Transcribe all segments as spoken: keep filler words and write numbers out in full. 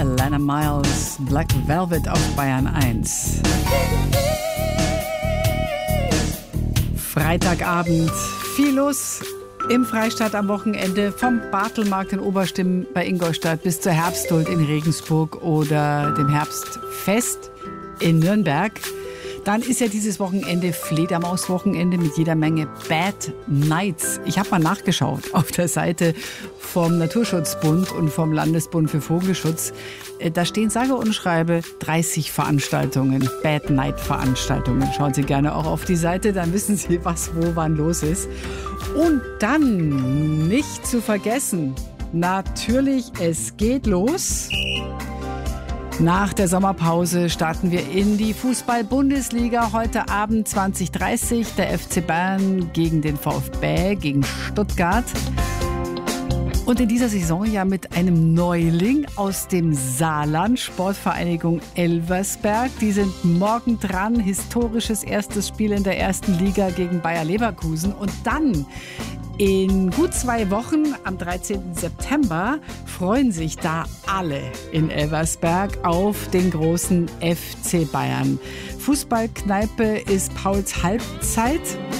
Alana Miles, Black Velvet auf Bayern eins. Freitagabend, viel los im Freistaat am Wochenende, vom Bartelmarkt in Oberstimm bei Ingolstadt bis zur Herbsthuld in Regensburg oder dem Herbstfest in Nürnberg. Dann ist ja dieses Wochenende Fledermauswochenende mit jeder Menge Bad Nights. Ich habe mal nachgeschaut auf der Seite vom Naturschutzbund und vom Landesbund für Vogelschutz. Da stehen sage und schreibe dreißig Veranstaltungen, Bad Night Veranstaltungen. Schauen Sie gerne auch auf die Seite, dann wissen Sie, was wo wann los ist. Und dann nicht zu vergessen, natürlich, es geht los. Nach der Sommerpause starten wir in die Fußball-Bundesliga. Heute Abend zwanzig Uhr dreißig der F C Bayern gegen den VfB, gegen Stuttgart. Und in dieser Saison ja mit einem Neuling aus dem Saarland, Sportvereinigung Elversberg. Die sind morgen dran, historisches erstes Spiel in der ersten Liga gegen Bayer Leverkusen. Und dann in gut zwei Wochen, am dreizehnten September, freuen sich da alle in Elversberg auf den großen F C Bayern. Fußballkneipe ist Pauls Halbzeit.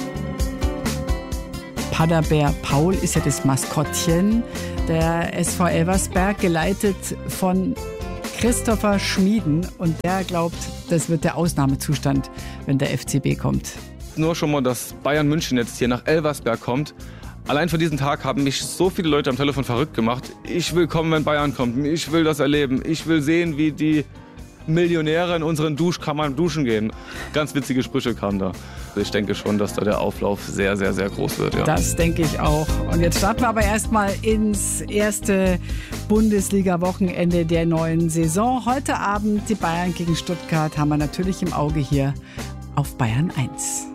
Paderbär Paul ist ja das Maskottchen der S V Elversberg, geleitet von Christopher Schmieden. Und der glaubt, das wird der Ausnahmezustand, wenn der F C B kommt. Nur schon mal, dass Bayern München jetzt hier nach Elversberg kommt. Allein für diesen Tag haben mich so viele Leute am Telefon verrückt gemacht. Ich will kommen, wenn Bayern kommt. Ich will das erleben. Ich will sehen, wie die Millionäre in unseren Duschkammern duschen gehen. Ganz witzige Sprüche kamen da. Ich denke schon, dass da der Auflauf sehr, sehr, sehr groß wird. Ja. Das denke ich auch. Und jetzt starten wir aber erstmal ins erste Bundesliga-Wochenende der neuen Saison. Heute Abend die Bayern gegen Stuttgart haben wir natürlich im Auge hier auf Bayern eins.